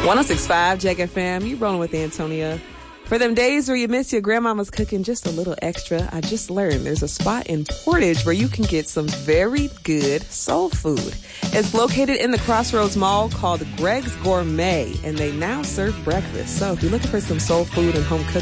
106.5 Jack FM, you rolling with Antonia. For them days where you miss your grandmama's cooking just a little extra, I just learned there's a spot in Portage where you can get some very good soul food. It's located in the Crossroads Mall called Greg's Gourmet, and they now serve breakfast. So if you're looking for some soul food and home cooking,